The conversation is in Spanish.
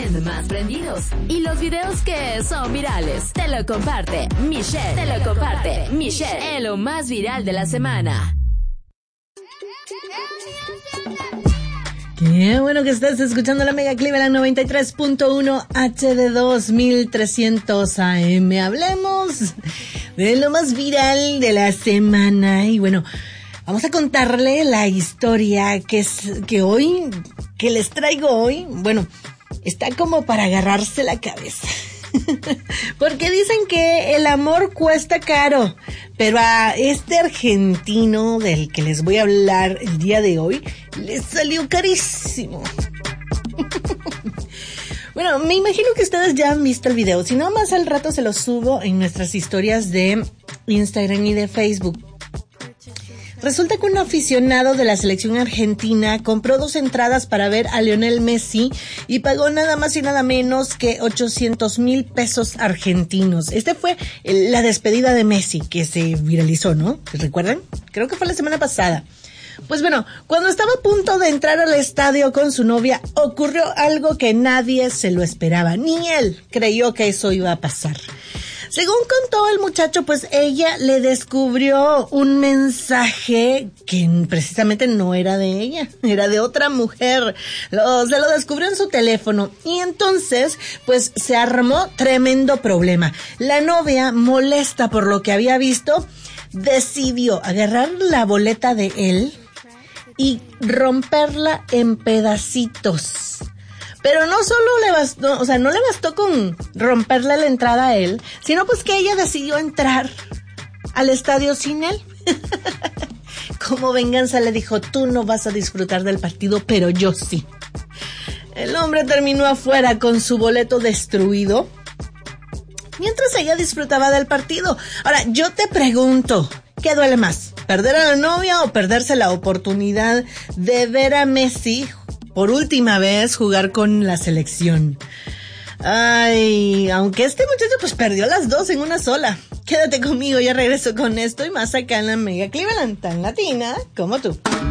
trends más prendidos y los videos que son virales. Te lo comparte Michelle en lo más viral de la semana. Qué bueno que estás escuchando la Mega Cleveland 93.1 HD 2300 AM. Hablemos de lo más viral de la semana. Y bueno, vamos a contarle la historia que les traigo hoy. Bueno, está como para agarrarse la cabeza. Porque dicen que el amor cuesta caro, pero a este argentino del que les voy a hablar el día de hoy, le salió carísimo. Bueno, me imagino que ustedes ya han visto el video, si no, más al rato se lo subo en nuestras historias de Instagram y de Facebook. Resulta que un aficionado de la selección argentina compró 2 entradas para ver a Lionel Messi y pagó nada más y nada menos que 800,000 pesos argentinos. Este fue la despedida de Messi que se viralizó, ¿no? ¿Recuerdan? Creo que fue la semana pasada. Pues bueno, cuando estaba a punto de entrar al estadio con su novia, ocurrió algo que nadie se lo esperaba. Ni él creyó que eso iba a pasar. Según contó el muchacho, pues ella le descubrió un mensaje que precisamente no era de ella, era de otra mujer. Se lo descubrió en su teléfono y entonces, pues se armó tremendo problema. La novia, molesta por lo que había visto, decidió agarrar la boleta de él y romperla en pedacitos. Pero no solo le bastó, no le bastó con romperle la entrada a él, sino pues que ella decidió entrar al estadio sin él. Como venganza le dijo, tú no vas a disfrutar del partido, pero yo sí. El hombre terminó afuera con su boleto destruido, mientras ella disfrutaba del partido. Ahora, yo te pregunto, ¿qué duele más? ¿Perder a la novia o perderse la oportunidad de ver a Messi por última vez jugar con la selección? Ay, aunque este muchacho pues perdió las 2 en una sola. Quédate conmigo, ya regreso con esto y más acá en la Mega Cleveland, tan latina como tú.